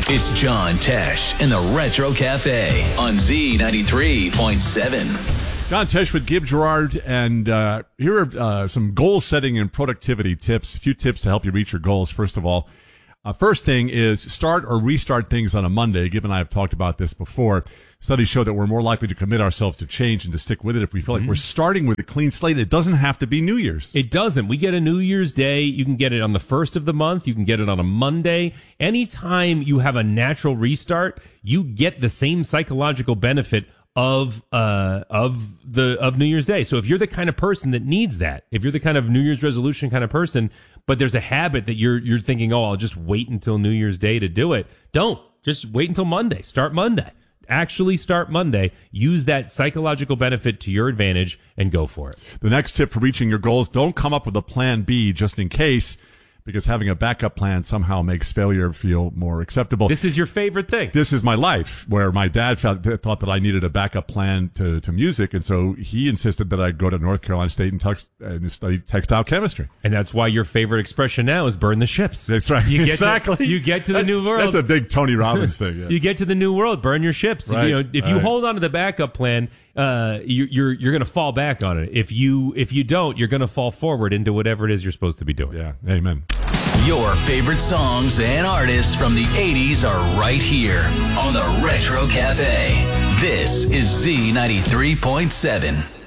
It's John Tesh in the Retro Cafe on Z93.7. John Tesh with Gib Gerard, and here are some goal setting and productivity tips. A few tips to help you reach your goals. First of all, first thing is start or restart things on a Monday. Gib and I have talked about this before. Studies show that we're more likely to commit ourselves to change and to stick with it if we feel like we're starting with a clean slate. It doesn't have to be New Year's. It doesn't. We get a New Year's Day. You can get it on the first of the month. You can get it on a Monday. Anytime you have a natural restart, you get the same psychological benefit of New Year's Day. So if you're the kind of person that needs that, if you're the kind of New Year's resolution kind of person, but there's a habit that you're thinking, oh, I'll just wait until New Year's Day to do it. Don't. Just wait until Monday. Start Monday. Actually start Monday. Use that psychological benefit to your advantage and go for it. The next tip for reaching your goals, don't come up with a plan B just in case, because having a backup plan somehow makes failure feel more acceptable. This is your favorite thing. This is my life, where my dad thought that I needed a backup plan to music, and so he insisted that I go to North Carolina State and study textile chemistry. And that's why your favorite expression now is burn the ships. That's right. Exactly. You get to the new world. That's a big Tony Robbins thing. Yeah. You get to the new world, burn your ships. Right, if you hold on to the backup plan, you're going to fall back on it. If you don't, you're going to fall forward into whatever it is you're supposed to be doing. Yeah. Amen. Your favorite songs and artists from the 80s are right here on the Retro Cafe. This is Z93.7.